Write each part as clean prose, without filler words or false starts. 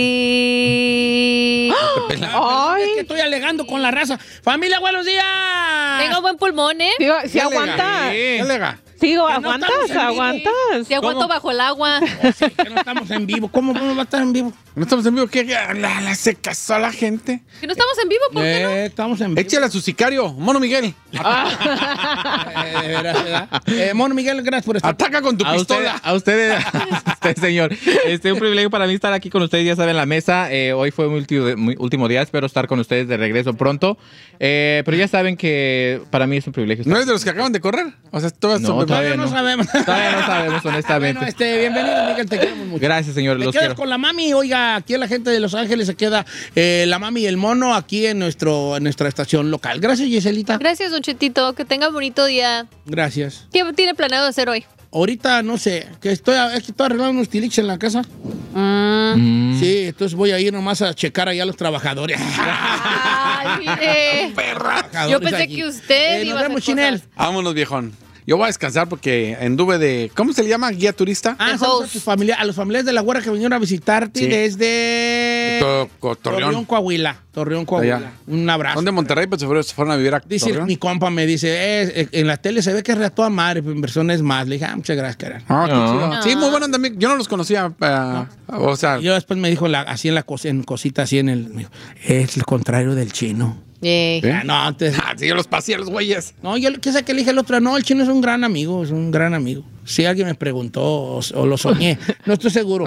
Ay, es que estoy alegando con la raza. Familia, buenos días. Tengo buen pulmón, ¿eh? Sí, aguanta. Sí, no aguantas. Sí, aguanto bajo el agua. Sí, que no estamos en vivo. ¿Cómo va a estar en vivo? ¿No estamos en vivo? ¿Qué? ¿La se casó a la gente? ¿Que no estamos en vivo? ¿Por qué no? Estamos en vivo. Échale a su sicario, Mono Miguel. De veras, ¿verdad? Mono Miguel, gracias por estar. Ataca con tu pistola. A usted, señor. Un privilegio para mí estar aquí con ustedes, ya saben, la mesa. Hoy fue mi último día, espero estar con ustedes de regreso pronto. Pero ya saben que para mí es un privilegio estar. ¿No eres de los que acaban de correr? O sea, todavía no sabemos. Todavía no sabemos, honestamente. Bueno, bienvenido, Miguel, te queremos mucho. Gracias, señor. Te Los quedas quiero. con la mami. Oiga, aquí la gente de Los Ángeles se queda la mami y el mono aquí en nuestra estación local. Gracias, Giselita. Gracias, Don Chetito. Que tenga bonito día. Gracias. ¿Qué tiene planeado hacer hoy? Ahorita no sé, que estoy arreglando unos tiliches en la casa. Sí, entonces voy a ir nomás a checar allá a los trabajadores. Ay, mire. Yo pensé que usted iba nos a vemos, hacer Chinel. cosas. Vámonos, viejón. Yo voy a descansar porque anduve de... ¿Cómo se le llama? ¿Guía turista? Saludos a los familiares de la güera que vinieron a visitarte desde... Torreón, Coahuila. Allá. Un abrazo. Son de Monterrey, pero se fueron a vivir a Dice, Torreón. mi compa me dice, en la tele se ve que es a toda madre, pero en persona es más. Le dije, muchas gracias, carnal. Qué chido. Sí, muy bueno también. Yo no los conocía. O sea... Y yo después me dijo, así en cosita, así me dijo, es el contrario del chino. No, antes... sí, yo los pasé a los güeyes. No, yo qué sé que le dije el otro. No, el chino es un gran amigo, Si alguien me preguntó o lo soñé, no estoy seguro.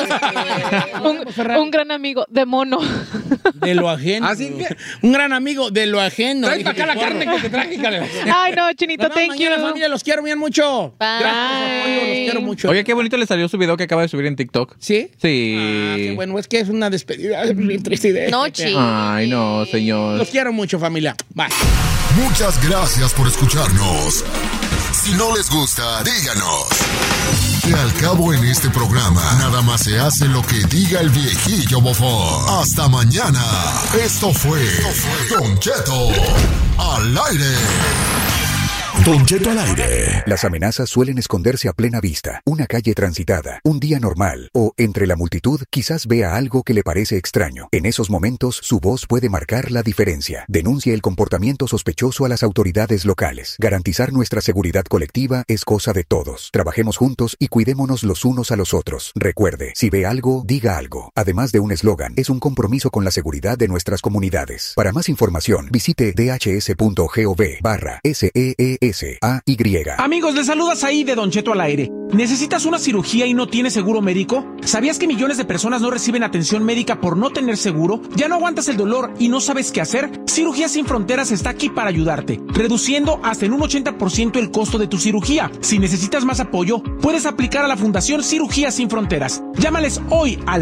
Un gran amigo de mono. De lo ajeno. Así que... Un gran amigo de lo ajeno. Trae para acá la carne que te traje, Ay, no, Chinito, thank you. Familia, los quiero bien mucho. Bye. Gracias por su apoyo, los quiero mucho. Oye, qué bonito le salió su video que acaba de subir en TikTok. ¿Sí? Sí. Qué bueno, es que es una despedida bien triste de No, chico. Ay, no, señor. Los quiero mucho, familia. Bye. Muchas gracias por escucharnos. Si no les gusta, díganos. Que al cabo en este programa, nada más se hace lo que diga el viejillo bofón. Hasta mañana. Esto fue Don Cheto al aire. Don Cheto al aire. Las amenazas suelen esconderse a plena vista. Una calle transitada, un día normal o entre la multitud quizás vea algo que le parece extraño. En esos momentos su voz puede marcar la diferencia. Denuncie el comportamiento sospechoso a las autoridades locales. Garantizar nuestra seguridad colectiva es cosa de todos. Trabajemos juntos y cuidémonos los unos a los otros. Recuerde, si ve algo, diga algo. Además de un eslogan, es un compromiso con la seguridad de nuestras comunidades. Para más información, visite dhs.gov/SEESAY. Amigos, les saludas ahí de Don Cheto al aire. ¿Necesitas una cirugía y no tienes seguro médico? ¿Sabías que millones de personas no reciben atención médica por no tener seguro? ¿Ya no aguantas el dolor y no sabes qué hacer? Cirugías Sin Fronteras está aquí para ayudarte, reduciendo hasta en un 80% el costo de tu cirugía. Si necesitas más apoyo, puedes aplicar a la Fundación Cirugías Sin Fronteras. Llámales hoy al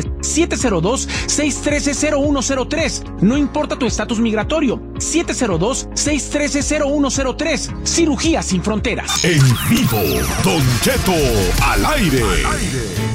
702-613-0103. No importa tu estatus migratorio. 702-613-0103. Cirugías Sin Fronteras. En vivo, Don Cheto al aire.